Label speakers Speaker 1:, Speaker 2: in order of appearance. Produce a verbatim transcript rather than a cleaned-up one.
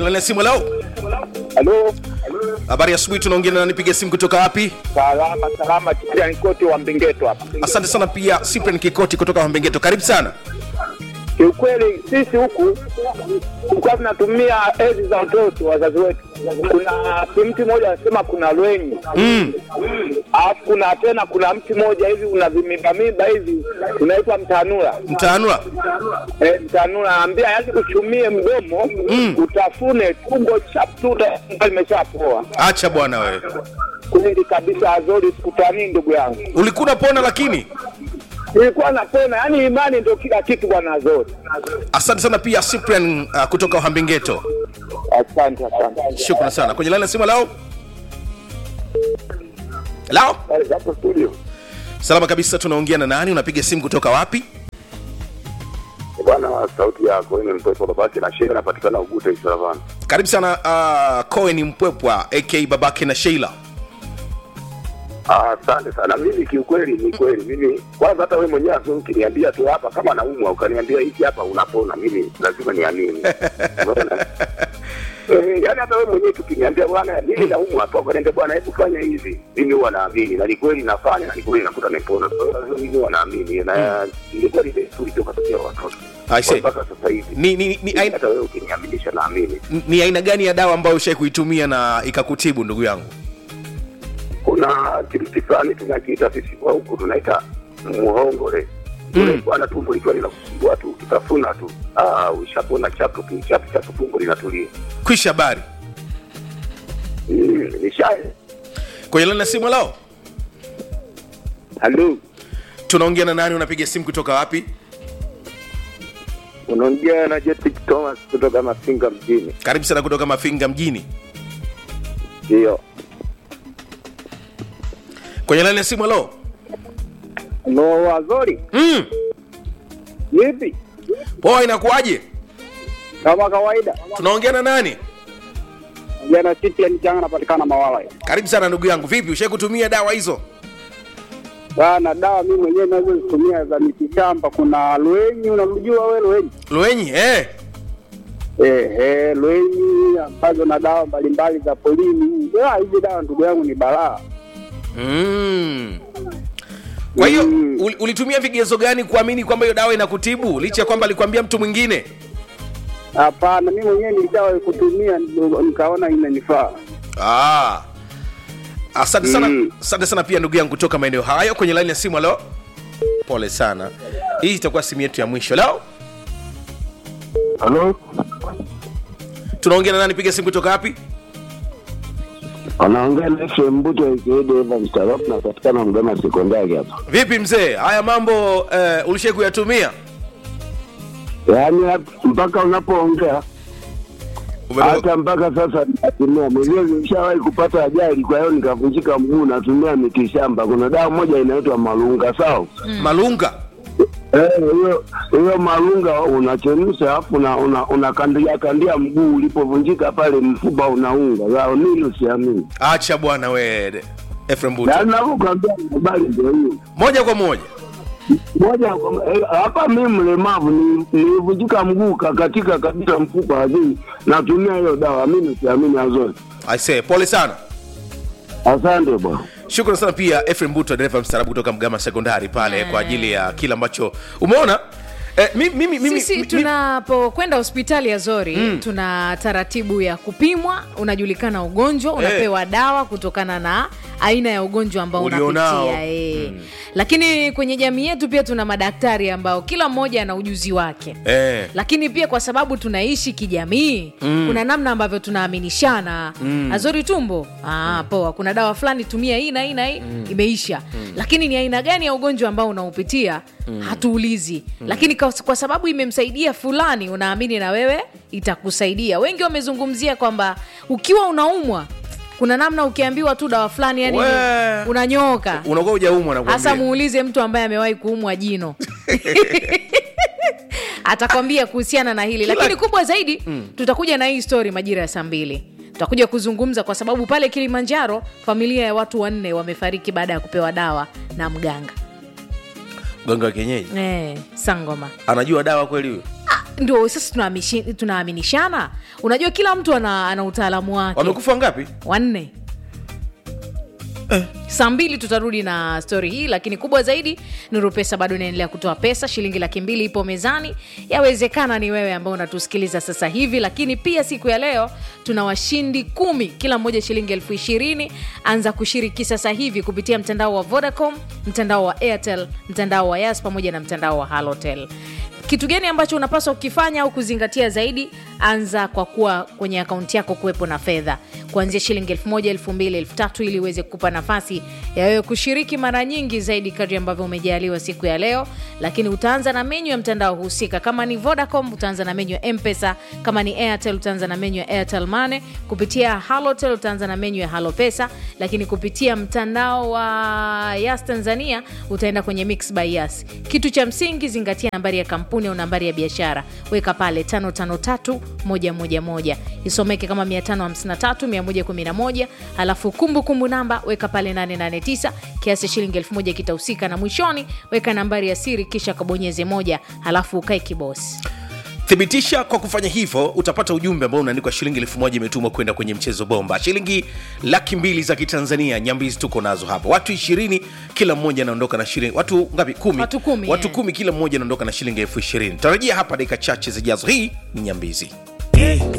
Speaker 1: laini ya simu. Hello.
Speaker 2: Halo.
Speaker 1: Habari ya asubuhi, tunaongea na nipige simu kutoka wapi?
Speaker 2: Salama salama, Cyprian Kikoti wa Mbengeto hapa.
Speaker 1: Asante sana pia Cyprian Kikoti kutoka wa Mbengeto. Karibu sana.
Speaker 2: Kiukweli sisi huku tulikuwa tunatumia enzi za watoto wazazi wetu. Kuna mti mmoja anasema kuna lwenyi.
Speaker 1: Mm.
Speaker 2: Alafu kuna tena kuna mti mmoja hivi una vimimba mimba hivi unaitwa mtanula.
Speaker 1: Mtanula.
Speaker 2: Eh, mtanula anambia yaani kuchumie mdomo, mm. utafune tumbo chaptu limeshapoa.
Speaker 1: Acha bwana wewe.
Speaker 2: Kweli kabisa Azori, sikutani ndugu yangu.
Speaker 1: Ulikuwa unapona lakini?
Speaker 2: Nilikuwa napona, yani imani ndio kila kitu bwana Azori.
Speaker 1: Asante sana pia Cyprian uh, kutoka Uhambengeto.
Speaker 2: Asante asante.
Speaker 1: Shukrani sana. Kwenye line ya simu lao. Hello?
Speaker 2: Hapo studio.
Speaker 1: Salama kabisa, tunaongea na nani? Unapiga simu kutoka wapi?
Speaker 3: Bwana, sauti yako ni Mpwepwa babake na Sheila, napatikana Ugute Isharavana.
Speaker 1: Karibu sana uh, Cohen Mpwepwa aka babake na Sheila.
Speaker 3: Ah, asante sana. Mimi kiukweli ni kweli. Mimi kwanza hata wewe mwenyewe sio ukiniambia tu hapa kama naumwa ukaniambia hiki hapa unapona, mimi lazima niamini. Unaona? Eh, yani hata wewe mwenyewe ukiniambia bwana mimi naumwa hapa ukaniambia bwana hebu fanya hivi, mimi huwa naamini na ni kweli nafanya na ni kweli nakuta nimepona. Kwa hiyo lazima mimi huwa naamini na ni kweli ndio tulitoka watoto.
Speaker 1: I say.
Speaker 3: Mpaka sasa hivi.
Speaker 1: Ni ni ni aina
Speaker 3: hata wewe ukiniaminisha naamini.
Speaker 1: Ni aina gani ya dawa ambayo ushawahi kuitumia na ikakutibu ndugu yangu?
Speaker 3: Kuna kitu fulani tunakiita sisi kwa huku tunaita muhongore. Mm. Bwana tumbo likiwa linakusumbua tu kitafuna tu. Ah, ushapona chapu kichapu chapu tumbo linatulia.
Speaker 1: Kwisha habari.
Speaker 3: Mm, nishaye.
Speaker 1: Kwa hiyo na simu lao.
Speaker 2: Halo.
Speaker 1: Tunaongea na nani? Unapiga simu kutoka wapi?
Speaker 2: Unaongea na Jetic Thomas kutoka Mafinga mjini.
Speaker 1: Karibu sana kutoka Mafinga mjini.
Speaker 2: Ndio.
Speaker 1: Kwenye line ya simu lao.
Speaker 2: No Azori.
Speaker 1: Mm.
Speaker 2: Vipi?
Speaker 1: Poa, inakuaje?
Speaker 2: Kama kawaida.
Speaker 1: Tunaongea na nani?
Speaker 2: Jana Cyprian Changa napatikana Mawala.
Speaker 1: Karibu sana ndugu yangu. Vipi, ushawahi kutumia dawa hizo?
Speaker 2: Bana, dawa mimi mwenyewe naweza kutumia za mitishamba. Kuna lwenyi, unamjua wewe lwenyi?
Speaker 1: Lwenyi, eh.
Speaker 2: Eh, eh, lwenyi ambazo na dawa mbalimbali za polini. Ah, hizi dawa ndugu yangu ni balaa.
Speaker 1: Mm. Kwa hiyo
Speaker 2: mm.
Speaker 1: ulitumia vigezo gani kuamini kwamba hiyo dawa inakutibu licha ya kwamba alikwambia mtu mwingine?
Speaker 2: Hapana, mimi mwenyewe nilishawahi kutumia nikaona inanifaa.
Speaker 1: Ah. Asante sana.
Speaker 2: Mm.
Speaker 1: Asante sana pia ndugu yangu kutoka maeneo hayo. Kwenye line ya simu leo. Pole sana. Hii itakuwa simu yetu ya mwisho leo.
Speaker 3: Hello.
Speaker 1: Tunaongea na nani? Piga simu kutoka wapi?
Speaker 3: Anaongea na F M Mbuto ikiede Eva Mstarafu na patikana Mgama Sekondari hapa.
Speaker 1: Vipi mzee? Haya mambo uh, ulishawahi kuyatumia?
Speaker 3: Yaani mpaka unapoongea hata mpaka sasa natumia. Mwenyewe nishawahi kupata ajali kwa hiyo nikavunjika mguu, natumia mitishamba. Kuna dawa moja inaitwa malunga, sawa?
Speaker 1: Mm. Malunga?
Speaker 3: Eh, hiyo hiyo malunga unachemsha afu una una, una kandia kandia mguu ulipovunjika pale mfupa unaunga. Wao nini usiamini.
Speaker 1: Acha bwana wewe. Efrem Buto.
Speaker 3: Na nakuambia habari ndio hiyo.
Speaker 1: Moja kwa moja.
Speaker 3: Moja hapa eh, mimi mlemavu nilivunjika ni mguu katika kabisa mfupa hivi. Natumia hiyo dawa, mimi siamini Azori.
Speaker 1: I say pole sana.
Speaker 3: Asante bwana.
Speaker 1: Shukrani sana pia Efrem Buto, dereva mstaarabu kutoka Mgama Sekondari pale yeah. Kwa ajili ya kila ambacho umeona. Eh, mimi mimi
Speaker 4: sisi tunapokwenda hospitali ya Zori mm. tuna taratibu ya kupimwa, unajulikana ugonjwa, unapewa hey. dawa kutokana na aina ya ugonjwa ambao unapitia eh. mm. Lakini kwenye jamii yetu pia tuna madaktari ambao kila mmoja ana ujuzi wake
Speaker 1: eh.
Speaker 4: Lakini pia kwa sababu tunaishi kijamii mm. kuna namna ambavyo tunaaminishana mm. Azori tumbo ah poa, kuna dawa fulani tumia hii na hii na hii mm. imeisha mm. Lakini ni aina gani ya ugonjwa ambao unaupitia mm. hatuulizi mm. Lakini kwa, kwa sababu imemsaidia fulani unaamini na wewe itakusaidia. Wengi wamezungumzia kwamba ukiwa unaumwa kuna namna ukiambiwa tu dawa fulani yani unanyoka.
Speaker 1: Unakuwa hujaumwa na kuambia.
Speaker 4: Hasa muulize mtu ambaye amewahi kuumwa jino. Atakwambia kuhusiana na hili. Lakini kubwa zaidi mm. tutakuja na hii story majira ya saa mbili. Tutakuja kuzungumza kwa sababu pale Kilimanjaro familia ya watu wanne wamefariki baada ya kupewa dawa na mganga.
Speaker 1: Mganga wa kienyeji?
Speaker 4: Eh, Sangoma.
Speaker 1: Anajua dawa kweli huyo?
Speaker 4: Ah, ndio sasa tunaamishi- tunaaminishana. Unajua kila mtu ana, ana utaalamu wake.
Speaker 1: Wamekufa wangapi?
Speaker 4: Wanne. Eh. Saa mbili tutarudi na story hii, lakini kubwa zaidi, Nuru Pesa bado inaendelea kutoa pesa. Shilingi laki mbili ipo mezani. Yawezekana ni wewe ambao unatusikiliza sasa hivi, lakini pia siku ya leo tuna washindi kumi, kila mmoja shilingi elfu ishirini. Anza kushiriki sasa hivi kupitia mtandao wa Vodacom, mtandao wa Airtel, mtandao wa Yas pamoja na mtandao wa Halotel. Kitu gani ambacho unapaswa kukifanya au kuzingatia zaidi? Anza kwa kuwa kwenye akaunti yako kuwepo na fedha kuanzia shilingi elfu moja, elfu mbili, elfu tatu, ili uweze kukupa nafasi ya wewe kushiriki mara nyingi zaidi kadri ambavyo umejaliwa siku ya leo. Lakini utaanza na menyu ya mtandao husika. Kama ni Vodacom utaanza na menyu ya M-Pesa, kama ni Airtel utaanza na menyu ya Airtel Money, kupitia Halotel utaanza na menyu ya Halo Pesa, lakini kupitia mtandao wa Yas Tanzania utaenda kwenye Mix by Yas. Kitu cha msingi, zingatia nambari ya kampuni au nambari ya biashara. Weka pale tano tano tatu moja moja moja. Isomeke kama mia tano hamsini na tatu mia moja kumi na moja. Alafu kumbu kumbu namba weka pale nane nane tisa. Kiasi shilingi elfu moja kitahusika, na mwishoni weka nambari ya siri kisha kabonyeze moja. Alafu ukae kibosi.
Speaker 1: Thibitisha kwa kufanya hivyo utapata ujumbe ambao unaandikwa shilingi elfu moja imetumwa kwenda kwenye mchezo bomba. Shilingi laki mbili za Kitanzania Nyambizi tuko nazo hapa. Watu ishirini kila mmoja anaondoka na shilingi. Watu ngapi? kumi.
Speaker 4: Watu kumi.
Speaker 1: Watu kumi kila mmoja anaondoka na shilingi elfu ishirini. Tarajia hapa dakika chache zijazo. Hii ni Nyambizi.